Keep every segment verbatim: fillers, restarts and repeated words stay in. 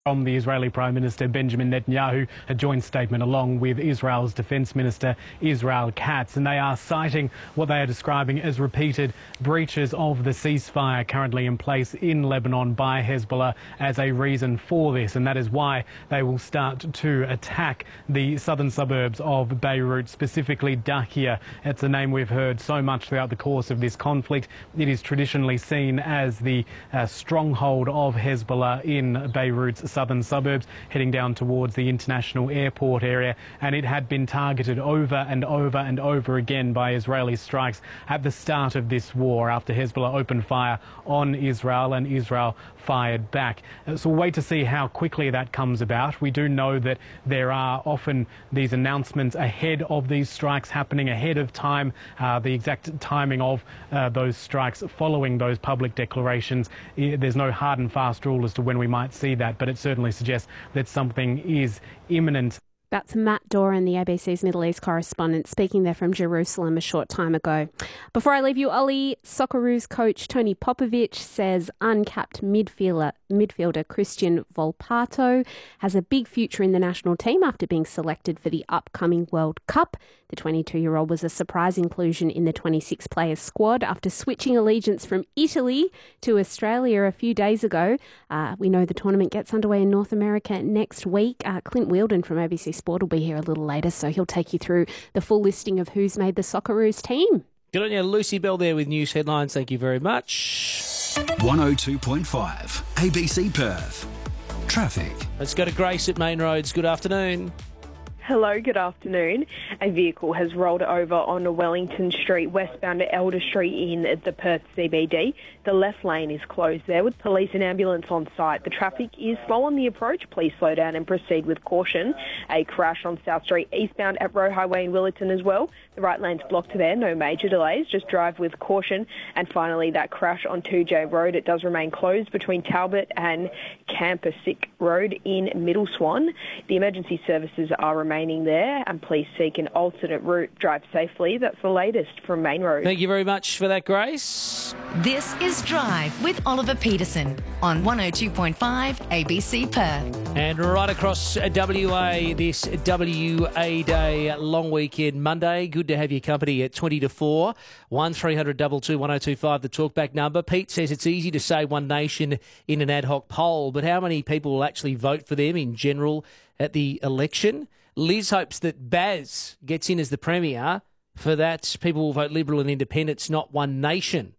From the Israeli Prime Minister Benjamin Netanyahu, a joint statement along with Israel's Defence Minister Israel Katz, and they are citing what they are describing as repeated breaches of the ceasefire currently in place in Lebanon by Hezbollah as a reason for this, and that is why they will start to attack the southern suburbs of Beirut, specifically Dakhia. It's a name we've heard so much throughout the course of this conflict. It is traditionally seen as the uh, stronghold of Hezbollah in Beirut's southern suburbs, heading down towards the international airport area, and it had been targeted over and over and over again by Israeli strikes at the start of this war after Hezbollah opened fire on Israel and Israel fired back. So we'll wait to see how quickly that comes about. We do know that there are often these announcements ahead of these strikes happening, ahead of time, uh, the exact timing of uh, those strikes following those public declarations. There's no hard and fast rule as to when we might see that, but it certainly suggests that something is imminent. That's Matt Doran, the A B C's Middle East correspondent, speaking there from Jerusalem a short time ago. Before I leave you, Ollie, Socceroos coach Tony Popovic says uncapped midfielder, midfielder Christian Volpato has a big future in the national team after being selected for the upcoming World Cup. The twenty-two-year-old was a surprise inclusion in the twenty-six players squad after switching allegiance from Italy to Australia a few days ago. Uh, we know the tournament gets underway in North America next week. Uh, Clint Wheeldon from A B C Sport will be here a little later, so he'll take you through the full listing of who's made the Socceroos team. Good on you, Lucy Bell there with news headlines. Thank you very much. one oh two point five A B C Perth. Traffic. Let's go to Grace at Main Roads. Good afternoon. Hello, good afternoon. A vehicle has rolled over on Wellington Street, westbound to Elder Street in the Perth C B D. The left lane is closed there with police and ambulance on site. The traffic is slow on the approach. Please slow down and proceed with caution. A crash on South Street eastbound at Roe Highway in Willetton as well. The right lane's blocked there, no major delays, just drive with caution. And finally, that crash on two J Road, it does remain closed between Talbot and Campasick Road in Middle Swan. The emergency services are remaining there, and please seek an alternate route. Drive safely. That's the latest from Main Road. Thank you very much for that, Grace. This is Drive with Oliver Peterson on one oh two point five A B C Perth. And right across W A this W A Day long weekend Monday. Good to have your company at twenty to four. one three hundred two two one oh two five, the talkback number. Pete says it's easy to say One Nation in an ad hoc poll, but how many people will actually vote for them in general at the election? Liz hopes that Baz gets in as the Premier. For that, people will vote Liberal and Independents, not One Nation.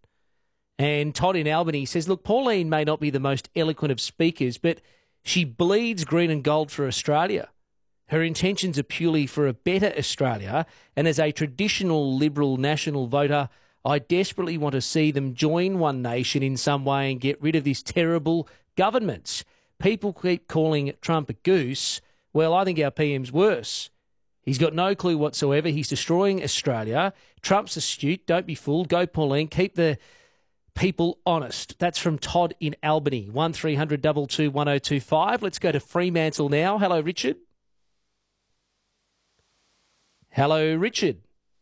And Todd in Albany says, look, Pauline may not be the most eloquent of speakers, but she bleeds green and gold for Australia. Her intentions are purely for a better Australia, and as a traditional Liberal national voter, I desperately want to see them join One Nation in some way and get rid of this terrible government. People keep calling Trump a goose. Well, I think our P M's worse. He's got no clue whatsoever. He's destroying Australia. Trump's astute. Don't be fooled. Go, Pauline. Keep the people honest. That's from Todd in Albany. one three hundred two two one oh two five. Let's go to Fremantle now. Hello, Richard. Hello, Richard.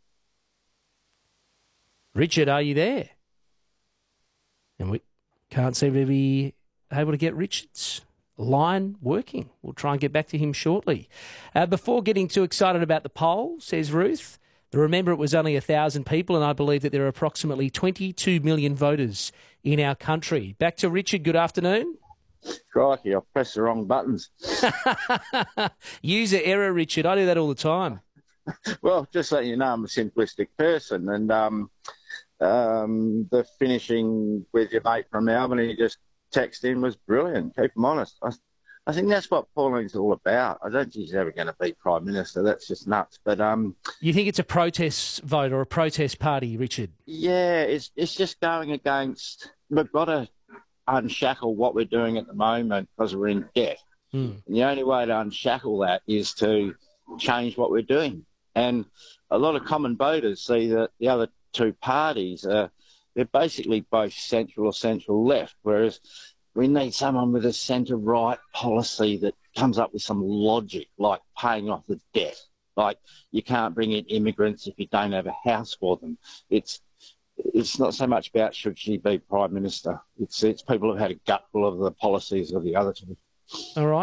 Richard, are you there? And we can't seem to be able to get Richard's line working. We'll try and get back to him shortly. Uh, before getting too excited about the poll, says Ruth, remember it was only one thousand people, and I believe that there are approximately twenty-two million voters in our country. Back to Richard. Good afternoon. Crikey, I pressed the wrong buttons. User error, Richard. I do that all the time. Well, just letting you know, I'm a simplistic person, and um, um, the finishing with your mate from Albany just text in was brilliant. Keep them honest. I, I think that's what Pauline's all about. I don't think she's ever going to be Prime Minister. That's just nuts. But um, you think it's a protest vote or a protest party, Richard? Yeah, it's it's just going against. We've got to unshackle what we're doing at the moment because we're in debt. Hmm. And the only way to unshackle that is to change what we're doing. And a lot of common voters see that the other two parties are they're basically both central or central left, whereas we need someone with a centre-right policy that comes up with some logic, like paying off the debt. Like you can't bring in immigrants if you don't have a house for them. It's it's not so much about should she be Prime Minister. It's it's people have had a gutful of the policies of the other two. All right.